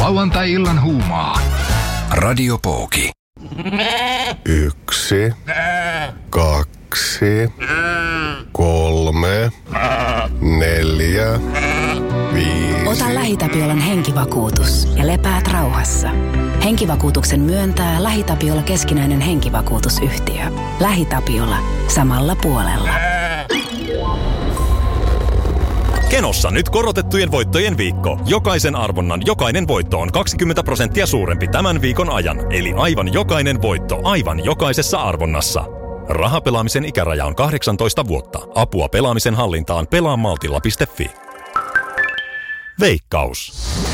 Lauantai-illan huumaa. Radio Pooki. 1, 2, 3, 4, 5. Ota LähiTapiolan henkivakuutus ja lepäät rauhassa. Henkivakuutuksen myöntää LähiTapiola keskinäinen henkivakuutusyhtiö. LähiTapiola. Samalla puolella. Kenossa nyt korotettujen voittojen viikko. Jokaisen arvonnan jokainen voitto on 20% suurempi tämän viikon ajan. Eli aivan jokainen voitto aivan jokaisessa arvonnassa. Rahapelaamisen ikäraja on 18 vuotta. Apua pelaamisen hallintaan pelaamaltilla.fi. Veikkaus.